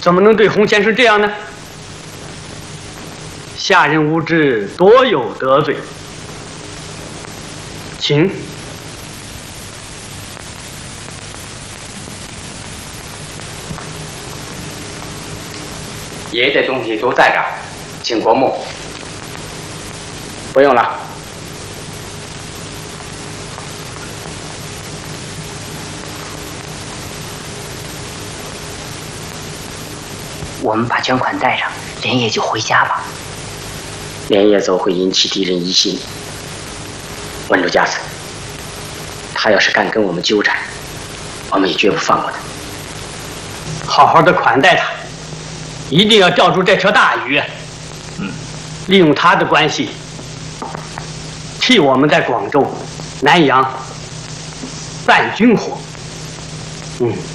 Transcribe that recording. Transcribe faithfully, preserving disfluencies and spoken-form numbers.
怎么能对洪先生这样呢？下人无知，多有得罪。请。 爷爷的东西都在这儿，请过目。不用了。 我们把捐款带上，连夜就回家吧。 连夜走会引起敌人疑心。稳住家子，他要是敢跟我们纠缠，我们也绝不放过他。 好好的款待他，一定要吊住这条大鱼。嗯，利用他的关系，替我们在广州、南阳办军火。嗯。